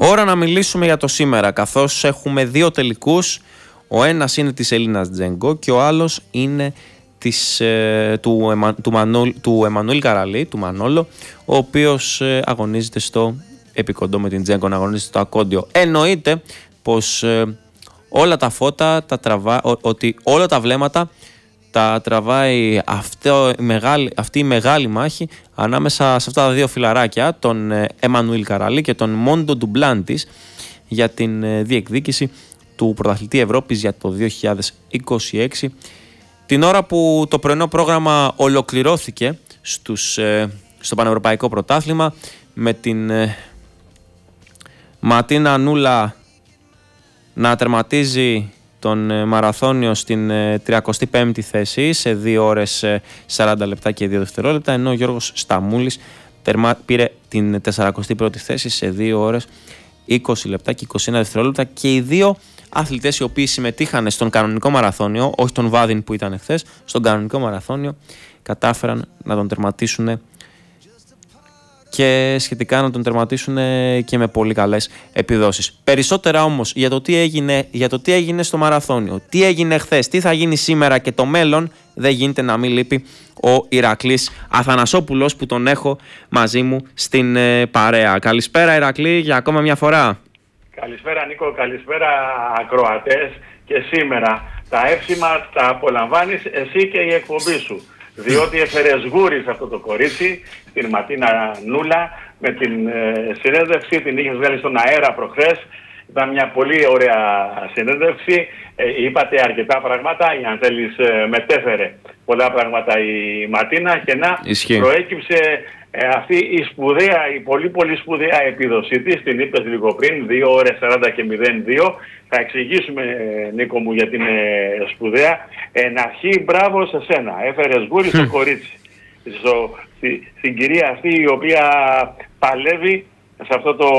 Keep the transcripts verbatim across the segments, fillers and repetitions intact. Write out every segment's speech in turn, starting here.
Ώρα να μιλήσουμε για το σήμερα, καθώς έχουμε δύο τελικούς. Ο ένας είναι της Ελίνας Τζέγκο και ο άλλος είναι της, ε, του, Εμα, του, Μανόλ, του Εμμανουήλ Καραλή, του Μανόλο, ο οποίος ε, αγωνίζεται στο επικοντό με την Τζέγκο, να αγωνίζεται στο ακόντιο. Εννοείται πως ε, όλα τα φώτα, τα τραβά, ο, ότι όλα τα βλέμματα τα τραβάει αυτό, η μεγάλη, αυτή η μεγάλη μάχη ανάμεσα σε αυτά τα δύο φιλαράκια, τον Εμμανουήλ Καραλή και τον Μόντο Ντουμπλάντης, για την διεκδίκηση του Πρωταθλητή Ευρώπης για το δύο χιλιάδες είκοσι έξι. Την ώρα που το πρωινό πρόγραμμα ολοκληρώθηκε στους, στο Πανευρωπαϊκό Πρωτάθλημα με την Ματίνα Νούλα να τερματίζει τον μαραθώνιο στην τριακοστή πέμπτη θέση σε δύο ώρες σαράντα λεπτά και δύο δευτερόλεπτα, ενώ ο Γιώργος Σταμούλης τερμά, πήρε την τεσσαρακοστή πρώτη θέση σε δύο ώρες είκοσι λεπτά και είκοσι ένα δευτερόλεπτα, και οι δύο αθλητές οι οποίοι συμμετείχαν στον κανονικό μαραθώνιο, όχι τον Βάδιν που ήταν χθες, στον κανονικό μαραθώνιο κατάφεραν να τον τερματίσουν και σχετικά να τον τερματίσουν και με πολύ καλές επιδόσεις. Περισσότερα όμως για το τι έγινε, για το τι έγινε στο μαραθώνιο, τι έγινε χθες, τι θα γίνει σήμερα και το μέλλον, δεν γίνεται να μην λείπει ο Ηρακλής Αθανασόπουλος, που τον έχω μαζί μου στην ε, παρέα. Καλησπέρα Ηρακλή για ακόμα μια φορά. Καλησπέρα Νίκο, καλησπέρα ακροατές, και σήμερα τα εύσημα τα απολαμβάνεις εσύ και η εκπομπή σου. Διότι έφερες γούρι σε αυτό το κορίτσι, την Ματίνα Νούλα, με την ε, συνέντευξη, την είχες βγάλει στον αέρα προχθές. Ήταν μια πολύ ωραία συνέντευξη, ε, είπατε αρκετά πράγματα, ή αν θέλεις ε, μετέφερε πολλά πράγματα η Ματίνα, και να Ισχύει. προέκυψε ε, αυτή η σπουδαία, η πολύ πολύ σπουδαία επίδοσή της, την είπες λίγο πριν, δύο ώρες σαράντα και μηδέν δύο. Θα εξηγήσουμε, Νίκο μου, γιατί είναι σπουδαία. Εν αρχή, μπράβο σε σένα. Έφερες γούρι στο κορίτσι. Στο, στη, στην κυρία αυτή η οποία παλεύει σε αυτό το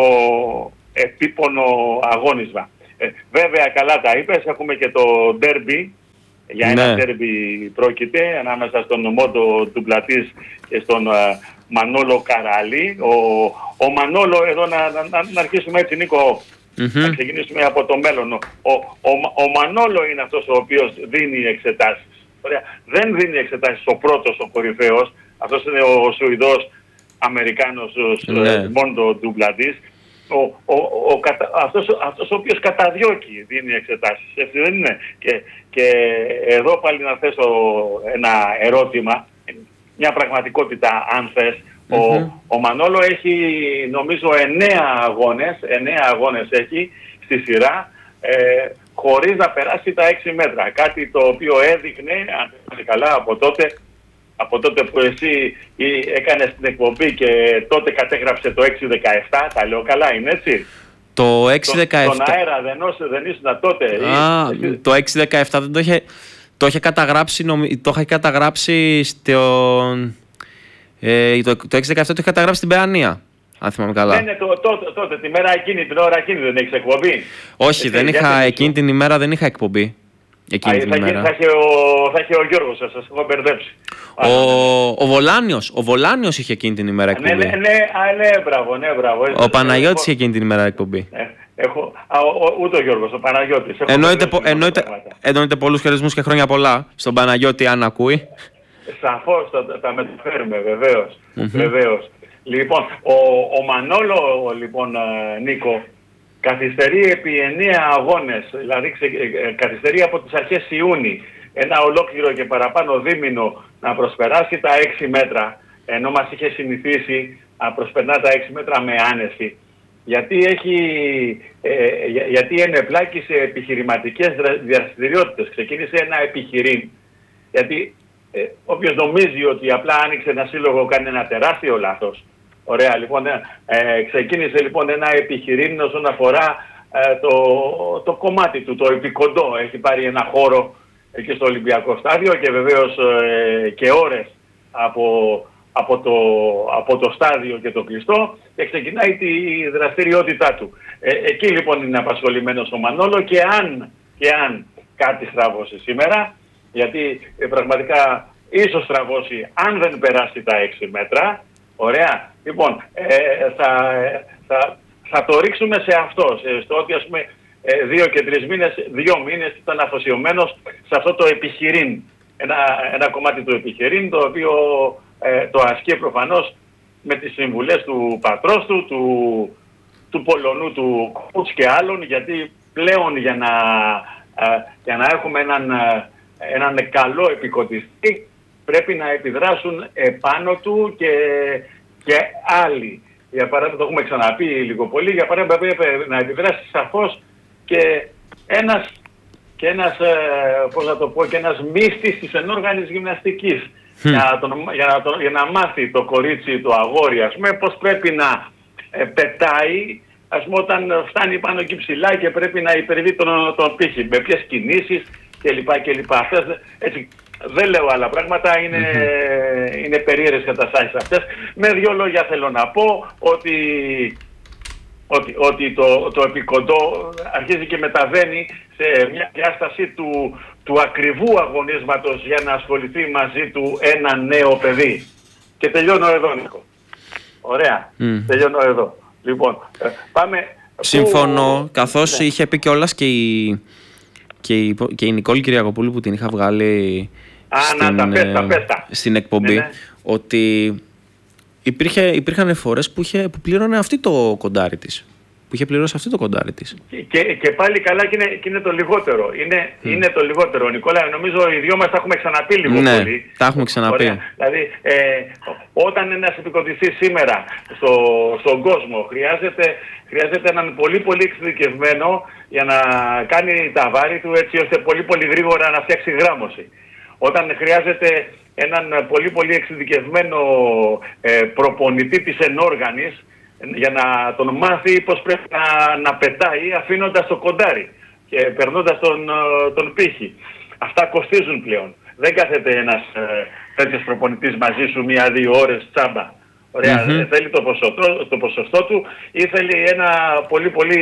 επίπονο αγώνισμα. Ε, βέβαια, καλά τα είπες. Έχουμε και το ντέρμπι. Για ένα ναι. ντέρμπι πρόκειται ανάμεσα στον Μόντο Ντουμπλαντής και στον uh, Μανόλο Καραλή. Ο, ο Μανόλο, εδώ να, να, να, να αρχίσουμε έτσι, Νίκο. Mm-hmm. Να ξεκινήσουμε από το μέλλον. Ο, ο, ο, ο Μανόλο είναι αυτός ο οποίος δίνει εξετάσεις. Ωραία. Δεν δίνει εξετάσεις ο πρώτος, ο κορυφαίος. Αυτός είναι ο Σουηδός Αμερικάνος mm-hmm. Μόντο Ντουμπλαντής. Ο, ο, ο, αυτός, αυτός ο οποίος καταδιώκει δίνει εξετάσεις. Έτσι δεν είναι? Και, και εδώ πάλι να θέσω ένα ερώτημα, μια πραγματικότητα αν θες. Mm-hmm. Ο, ο Μανόλο έχει νομίζω εννέα αγώνες, εννέα αγώνες έχει στη σειρά ε, χωρίς να περάσει τα έξι μέτρα. Κάτι το οποίο έδειχνε, αν θυμάσαι καλά, από τότε, από τότε που εσύ έκανες την εκπομπή και τότε κατέγραψε το έξι δεκαεπτά, τα λέω καλά, είναι έτσι? Το έξι δεκαεπτά. Στον αέρα δεν, όσο, δεν ήσουν τότε. Α, ή, το έξι δεκαεπτά δεν το είχε, το είχε καταγράψει, νομι, το είχε καταγράψει στον... Ε, το, το έξι δεκαεπτά το είχε καταγράψει στην Παιανία, αν θυμάμαι καλά. Ναι, ναι, το, τότε, τότε, τη μέρα εκείνη, την ώρα εκείνη δεν έχεις εκπομπή? Όχι, δεν είχα, εκείνη την ημέρα δεν είχα εκπομπή. Εκείνη Α, την θα, ημέρα. Θα είχε ο, θα είχε ο Γιώργος, σας έχω μπερδέψει. Ο, ο Βολάνιος, ο Βολάνιος είχε εκείνη την ημέρα εκπομπή. Ναι, ναι, ναι, α, ναι, μπράβο, ναι, μπράβο. Ο Παναγιώτης είχε εκείνη την ημέρα εκπομπή. Ε, έχω, α, ο, ούτε ο Γιώργος, ο Παναγιώτης. Εννοείται, πο, εννοείται, εννοείται πολλούς χαιρετισμούς και χρόνια πολλά στον Παναγιώτη, αν ακούει. Σαφώς τα, τα μεταφέρουμε, βεβαίως, mm-hmm. βεβαίως. Λοιπόν, ο, ο Μανόλο, λοιπόν, Νίκο, καθυστερεί επί εννέα αγώνες, δηλαδή ξε, καθυστερεί από τις αρχές Ιούνιου, ένα ολόκληρο και παραπάνω δίμηνο να προσπεράσει τα έξι μέτρα, ενώ μας είχε συνηθίσει να προσπερνά τα έξι μέτρα με άνεση. Γιατί, έχει, ε, για, γιατί ενεπλάκη σε επιχειρηματικές δραστηριότητες, ξεκίνησε ένα επιχειρήν. Γιατί ε, όποιος νομίζει ότι απλά άνοιξε ένα σύλλογο κάνει ένα τεράστιο λάθος. Ωραία, λοιπόν, ε, ξεκίνησε λοιπόν ένα επιχειρήν όσον αφορά ε, το, το κομμάτι του, το επικοντό. Έχει πάρει ένα χώρο εκεί στο Ολυμπιακό στάδιο και βεβαίως ε, και ώρες από, από, το, από το στάδιο και το κλειστό, και ξεκινάει τη δραστηριότητά του. Ε, εκεί λοιπόν είναι απασχολημένος ο Μανόλο, και αν, και αν κάτι στραβώσει σήμερα, γιατί ε, πραγματικά ίσως στραβώσει αν δεν περάσει τα έξι μέτρα. Ωραία. Λοιπόν, ε, θα, θα, θα το ρίξουμε σε αυτό, στο ότι ας πούμε δύο και τρεις μήνες, δύο μήνες ήταν αφοσιωμένος σε αυτό το επιχειρήν. Ένα, ένα κομμάτι του επιχειρήν, το οποίο ε, το ασκεί προφανώς με τις συμβουλές του πατρός του, του, του Πολωνού, του Κούτς και άλλων, γιατί πλέον για να, ε, για να έχουμε έναν, έναν καλό επικοτιστή πρέπει να επιδράσουν επάνω του και, και άλλοι. Για παράδειγμα, το έχουμε ξαναπεί λίγο πολύ, για παράδειγμα πρέπει να επιδράσει σαφώς και ένας, και ένας, ε, πώς να το πω, και ένας μύστης της ενόργανης γυμναστικής. Mm. Για, να τον, για, να τον, για να μάθει το κορίτσι, το αγόρι, ας πούμε, πώς πρέπει να ε, πετάει, ας πούμε, όταν φτάνει πάνω εκεί ψηλά και πρέπει να υπερβεί τον, τον πύχη, με ποιες κινήσεις κλπ. κλπ. Αυτές, έτσι, δεν λέω άλλα πράγματα, είναι, mm-hmm. είναι περίεργες καταστάσεις αυτές. Με δύο λόγια θέλω να πω ότι, ότι, ότι το, το επικοντό αρχίζει και μεταβαίνει σε μια διάσταση του, του ακριβού αγωνίσματος για να ασχοληθεί μαζί του ένα νέο παιδί. Και τελειώνω εδώ, Νίκο. Ωραία, mm. τελειώνω εδώ. Λοιπόν, πάμε... Συμφωνώ, που... καθώς ναι. είχε πει κιόλας και η, και η, και η Νικόλη Κυριακοπούλου που την είχα βγάλει Α, στην, να, τα πες, τα πες, τα. στην εκπομπή, ναι, ναι. ότι υπήρχε, υπήρχαν φορές που, είχε, που πλήρωνε αυτή το κοντάρι της. Που είχε πληρώσει αυτό το κοντάρι της. Και, και, και πάλι καλά και είναι, και είναι το λιγότερο. Είναι, mm. είναι το λιγότερο. Νικόλα, νομίζω οι δυο μας τα έχουμε ξαναπεί λίγο ναι, πολύ. τα έχουμε ξαναπεί. Ωραία. Δηλαδή, ε, όταν ένας επικοντιστής σήμερα στο, στον κόσμο χρειάζεται, χρειάζεται έναν πολύ πολύ εξειδικευμένο για να κάνει τα βάρη του έτσι ώστε πολύ πολύ γρήγορα να φτιάξει γράμμωση. Όταν χρειάζεται έναν πολύ πολύ εξειδικευμένο ε, προπονητή της ενόργανης για να τον μάθει πώς πρέπει να, να πετάει αφήνοντας το κοντάρι και περνώντας τον, τον πύχη. Αυτά κοστίζουν πλέον. Δεν κάθεται ένας ε, τέτοιος προπονητής μαζί σου μία-δύο ώρες τσάμπα. Ωραία, mm-hmm. θέλει το ποσοστό, το ποσοστό του ή θέλει ένα πολύ πολύ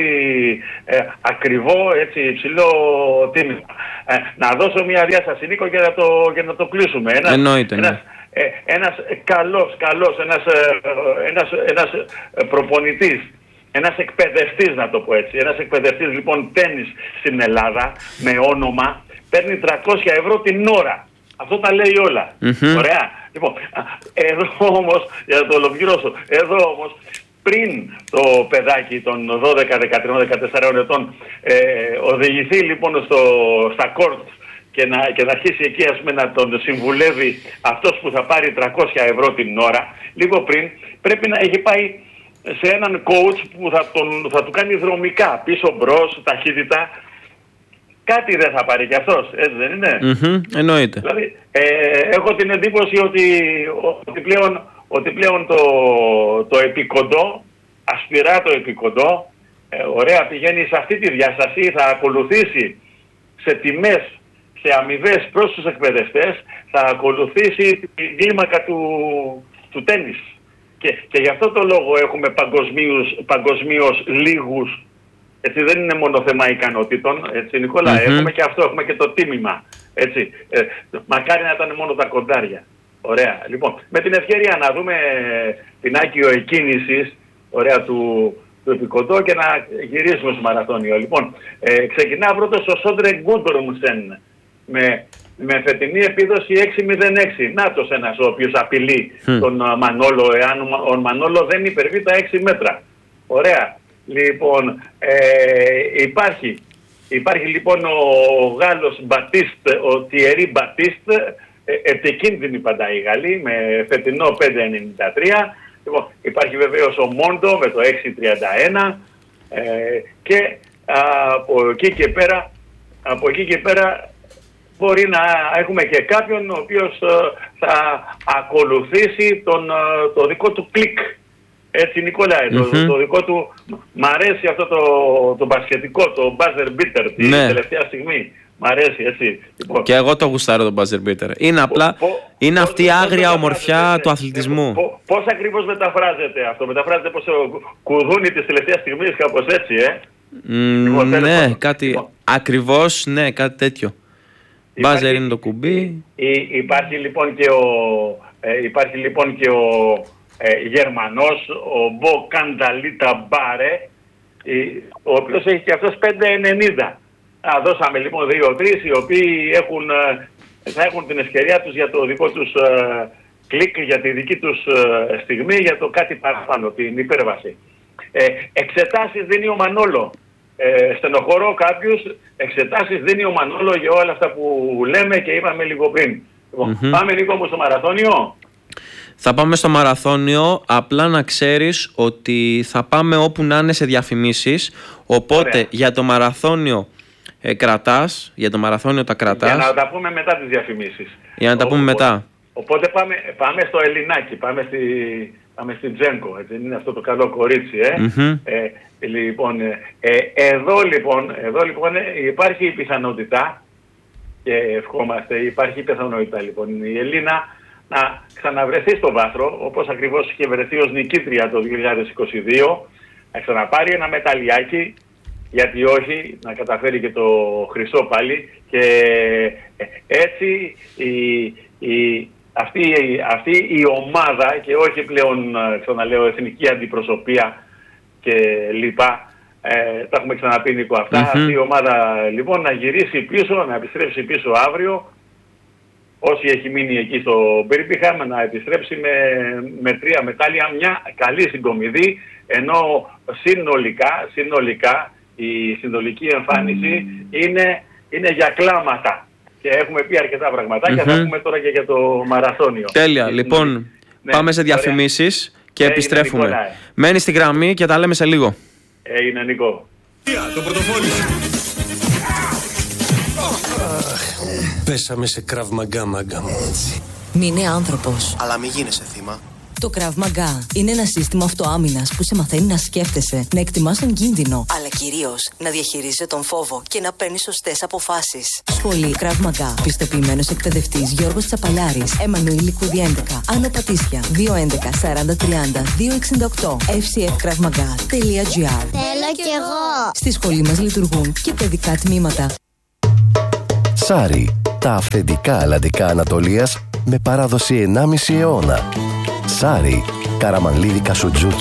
ε, ακριβό, έτσι, υψηλό τίμημα. Ε, να δώσω μία διάσταση, Νίκο, για να το, για να το κλείσουμε. Ένας, Εννοείται, ένας, ε, ένας καλός, καλός, ένας, ε, ένας, ένας προπονητής, ένας εκπαιδευτής, να το πω έτσι, ένας εκπαιδευτής λοιπόν τένις στην Ελλάδα με όνομα παίρνει τριακόσια ευρώ την ώρα. Αυτό τα λέει όλα. Mm-hmm. Ωραία. Λοιπόν, εδώ όμως, για να το ολοκληρώσω, εδώ όμως πριν το παιδάκι των δώδεκα, δεκατρία, δεκατέσσερα ετών ε, οδηγηθεί λοιπόν στο, στα κόρτ και να, και να αρχίσει εκεί, ας πούμε, να τον συμβουλεύει αυτός που θα πάρει τριακόσια ευρώ την ώρα, λίγο πριν πρέπει να έχει πάει σε έναν coach που θα, τον, θα του κάνει δρομικά, πίσω μπρος, ταχύτητα. Κάτι δεν θα πάρει κι αυτός, έτσι δεν είναι? Mm-hmm, εννοείται. Δηλαδή, ε, έχω την εντύπωση ότι, ότι πλέον, ότι πλέον το, το επικοντό, ασπηρά το επικοντό, ε, ωραία, πηγαίνει σε αυτή τη διάσταση, θα ακολουθήσει σε τιμές, σε αμοιβές προς τους εκπαιδευτές, θα ακολουθήσει την κλίμακα του, του τένις. Και, και γι' αυτό το λόγο έχουμε παγκοσμίως, παγκοσμίως λίγους. Έτσι, δεν είναι μόνο θέμα ικανότητων, έτσι, Νικόλα, mm-hmm. έχουμε και αυτό, έχουμε και το τίμημα, έτσι, ε, μακάρι να ήταν μόνο τα κοντάρια. Ωραία, λοιπόν, με την ευκαιρία να δούμε την άκιο εκκίνησης, ωραία, του, του επικοντό και να γυρίσουμε στο μαραθώνιο. Λοιπόν, ε, ξεκινά πρώτος ο Σόντρε Γκούντρομσεν με, με φετινή επίδοση έξι μηδέν έξι. Νάτος ένας ο οποίος απειλεί mm. τον Μανόλο, εάν ο, ο Μανόλο δεν υπερβεί τα έξι μέτρα. Ωραία. Λοιπόν, ε, υπάρχει, υπάρχει λοιπόν ο Γάλλος Μπατίστ, ο Τιερί Μπατίστ, ε, επικίνδυνη πάντα η Γαλλή, με φετινό πέντε ενενήντα τρία. Λοιπόν, υπάρχει βεβαίως ο Μόντο με το έξι τριάντα ένα ε, και από εκεί και πέρα, από εκεί και πέρα μπορεί να έχουμε και κάποιον ο οποίος ε, θα ακολουθήσει τον, το δικό του κλικ. Έτσι, Νικόλαε, mm-hmm. το, το δικό του, μ' αρέσει αυτό το, το μπασκετικό, το buzzer beater, την ναι. τελευταία στιγμή. Μ' αρέσει, έτσι. Λοιπόν. Και εγώ το γουστάρω το buzzer beater. Είναι απλά, πο, είναι πο, αυτή η άγρια ομορφιά του αθλητισμού. Πώς ακριβώς μεταφράζεται αυτό? Μεταφράζεται πως ο κουδούνι της τελευταίας στιγμής, κάπως έτσι, ε. Mm, λοιπόν, ναι, πάνω. κάτι, λοιπόν. ακριβώς, ναι, κάτι τέτοιο. Buzzer είναι το κουμπί. Υ, υπάρχει λοιπόν και ο, ε, υπάρχει λοιπόν και ο Ε, Γερμανός, ο Μπο Κανταλίτα Μπάρε, ο οποίος έχει και αυτός πέντε ενενήντα. Α, δώσαμε λοιπόν δύο τρεις οι οποίοι έχουν, θα έχουν την ευκαιρία τους για το δικό τους ε, κλικ, για τη δική τους ε, στιγμή, για το κάτι παραπάνω, την υπέρβαση. Ε, εξετάσεις δίνει ο Μανόλο. Ε, στενοχωρώ κάποιους, εξετάσεις δίνει ο Μανόλο για όλα αυτά που λέμε και είπαμε λίγο πριν. Mm-hmm. Πάμε λίγο όμως στο μαραθώνιο. Θα πάμε στο μαραθώνιο, απλά να ξέρεις ότι θα πάμε όπου να είναι σε διαφημίσεις. Οπότε Ωραία. για το μαραθώνιο ε, κρατάς, για το μαραθώνιο τα κρατάς. Για να τα πούμε μετά τις διαφημίσεις. Για να τα πούμε οπότε, μετά. Οπότε πάμε, πάμε στο Ελληνάκι, πάμε στη, πάμε στην Τζένκο, έτσι είναι αυτό το καλό κορίτσι. Ε. Mm-hmm. Ε, λοιπόν, ε, εδώ, λοιπόν, εδώ λοιπόν υπάρχει η πιθανότητα, και ευχόμαστε, υπάρχει η πιθανότητα λοιπόν η Ελίνα να ξαναβρεθεί στο βάθρο, όπως ακριβώς είχε βρεθεί ως νικήτρια το δύο χιλιάδες είκοσι δύο, να ξαναπάρει ένα μεταλλιάκι, γιατί όχι, να καταφέρει και το χρυσό πάλι, και έτσι η, η, αυτή, αυτή η ομάδα, και όχι πλέον, ξαναλέω, εθνική αντιπροσωπεία και λοιπά, ε, τα έχουμε ξαναπεί, Νίκο, αυτά, mm-hmm. αυτή η ομάδα λοιπόν να γυρίσει πίσω, να επιστρέψει πίσω αύριο, όσοι έχει μείνει εκεί στο Μπίρμπιχαμ, να επιστρέψει με, με τρία μετάλλια, μια καλή συγκομιδή, ενώ συνολικά, συνολικά η συνολική εμφάνιση είναι, είναι για κλάματα. Και έχουμε πει αρκετά πραγματάκια, mm-hmm. θα πούμε τώρα και για το μαραθώνιο. Τέλεια, λοιπόν, ναι, πάμε σε διαφημίσεις και Έγινε, επιστρέφουμε. Νικόλαε. Μένει στη γραμμή και τα λέμε σε λίγο. Έγινε, Νικό. Το πορτοφόλι. Πέσαμε σε Krav Maga, μάγκα μου. Μην είναι άνθρωπος. Αλλά μην γίνεσαι θύμα. Το Krav Maga είναι ένα σύστημα αυτοάμυνας που σε μαθαίνει να σκέφτεσαι, να εκτιμάς τον κίνδυνο, αλλά κυρίως να διαχειρίζεσαι τον φόβο και να παίρνεις σωστές αποφάσεις. Σχολή Krav Maga. Πιστοποιημένος εκπαιδευτής Γιώργος Τσαπαλιάρης. Εμμανουήλ Λικούδη έντεκα. Άνω Πατήσια. δύο έντεκα σαράντα τριάντα δύο εξήντα οκτώ. εφ σι εφ krav maga τελεία τζι άρ. Θέλω κι εγώ. Στη σχολή μας λειτουργούν και παιδικά τμήματα. Σάρι. Τα αυθεντικά αλλαντικά Ανατολίας με παράδοση ενάμιση αιώνα. Σάρι. Καραμανλίδικα σουτζούκι